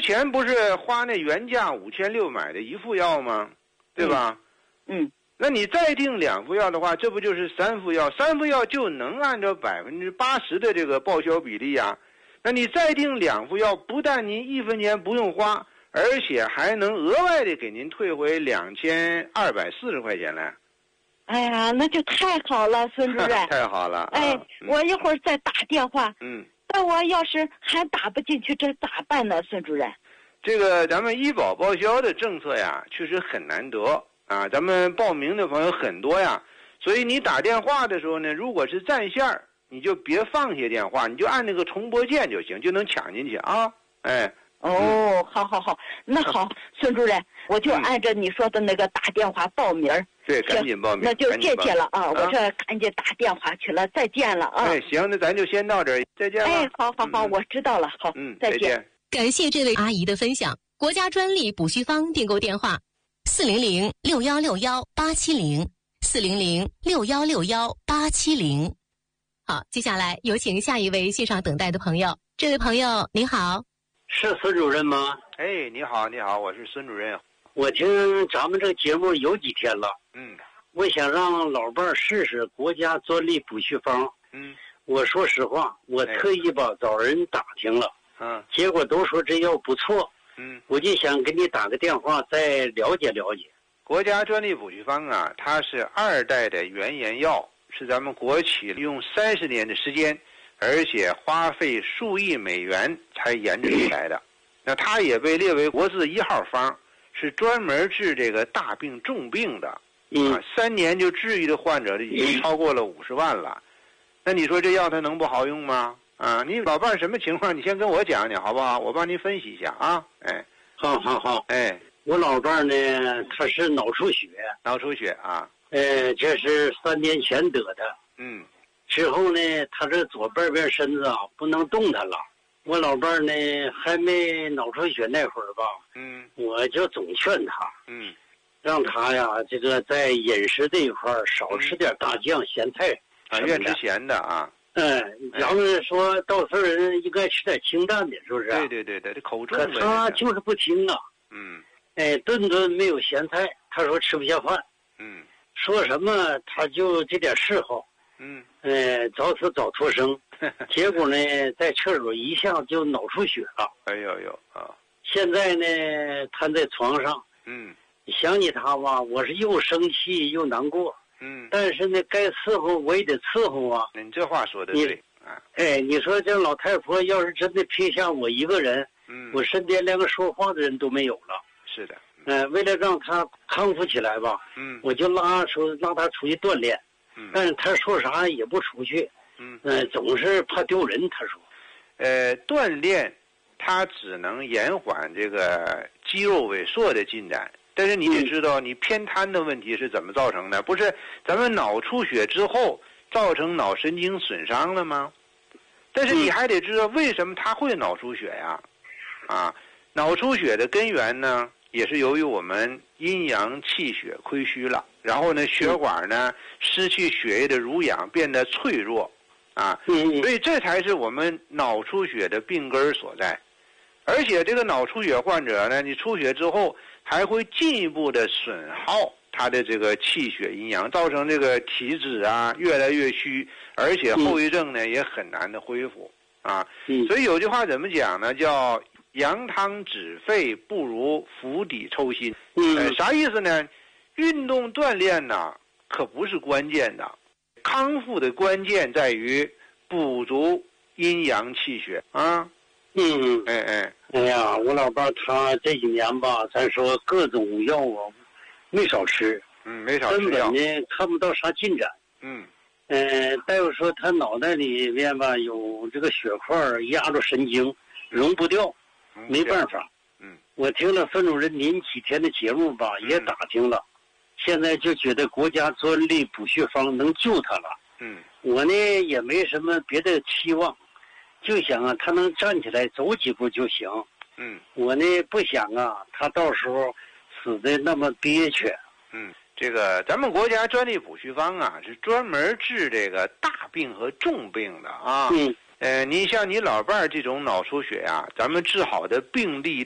前不是花那原价5600买的1副药吗？对吧？那你再订2副药的话，这不就是3副药？3副药就能按照80%的这个报销比例啊。那你再订2副药，不但您1分钱不用花，而且还能额外的给您退回2240块钱来。 哎呀，那就太好了，孙主任。 太好了。 哎，我一会儿再打电话。但我要是还打不进去，这咋办呢，孙主任？ 这个咱们医保报销的政策呀，确实很难得啊。咱们报名的朋友很多呀，所以你打电话的时候呢，如果是占线儿，你就别放下电话，你就按那个重拨键就行，就能抢进去啊。哎。 好，那好，孙主任，我就按照你说的那个打电话报名。 对，赶紧报名。 那就谢谢了啊！我这赶紧打电话去了，再见了啊！ 哎，行，那咱就先到这儿，再见了。 哎，好，我知道了，好，再见。 感谢这位阿姨的分享。国家专利补虚方订购电话：400-6161-870，400-6161-870。好，接下来有请下一位线上等待的朋友。这位朋友您好。 是孙主任吗？ 哎，你好，我是孙主任。 我听咱们这个节目有几天了，我想让老伴儿试试国家专利补虚方。我说实话，我特意找人打听了，结果都说这药不错，我就想给你打个电话再了解了解。 国家专利补虚方啊，它是2代的原研药，是咱们国企用30年的时间，而且花费数亿美元才研制出来的。那它也被列为国字1号方，是专门治这个大病重病的。3年就治愈的患者已经超过了50万了。那你说这药它能不好用吗？啊，你老伴什么情况？你先跟我讲讲好不好？我帮您分析一下啊。哎， 好。 哎， 我老伴呢，他是脑出血。 脑出血啊。 这是3年前得的。之后呢，他这左半边身子不能动弹了。我老伴呢还没脑出血那会儿吧，我就总劝他，让他呀这个在饮食这一块少吃点大酱、咸菜越吃咸的啊。 然后说到时候人应该吃点清淡的，是不是？ 对，这口重。 可他就是不听啊。顿顿没有咸菜，他说吃不下饭。说什么他就这点嗜好。早死早脱生。结果呢，在厕所一下就脑出血了。 哎呦啊！ 现在呢，瘫在床上。想起他吧，我是又生气又难过。但是呢，该伺候我也得伺候啊。 你这话说的对啊。你说这老太婆要是真的撇下我一个人，我身边连个说话的人都没有了。 是的。 为了让他康复起来吧，我就拉他出去锻炼。但是他说啥也不出去。总是怕丢人。他说， 锻炼，它只能延缓这个肌肉萎缩的进展。但是你得知道，你偏瘫的问题是怎么造成的？不是咱们脑出血之后造成脑神经损伤了吗？但是你还得知道为什么他会脑出血呀？脑出血的根源呢，也是由于我们阴阳气血亏虚了，然后呢，血管呢失去血液的濡养，变得脆弱。所以这才是我们脑出血的病根所在。而且这个脑出血患者呢，你出血之后还会进一步的损耗他的这个气血阴阳，造成这个体质越来越虚，而且后遗症呢也很难的恢复所以有句话怎么讲呢？叫羊汤止沸不如釜底抽薪。啥意思呢？运动锻炼呢可不是关键的。康复的关键在于补足阴阳气血啊。 哎呀，我老伴他这几年吧，咱说各种药没少吃， 没少吃药， 根本呢看不到啥进展。大夫说他脑袋里面吧有这个血块压着神经，溶不掉，没办法。我听了孙主任您几天的节目吧，也打听了。现在就觉得国家专利补血方能救他了。我呢也没什么别的期望，就想他能站起来走几步就行。我呢不想他到时候死的那么憋屈。 这个咱们国家专利补虚方是专门治这个大病和重病的啊。你像你老伴儿这种脑出血咱们治好的病例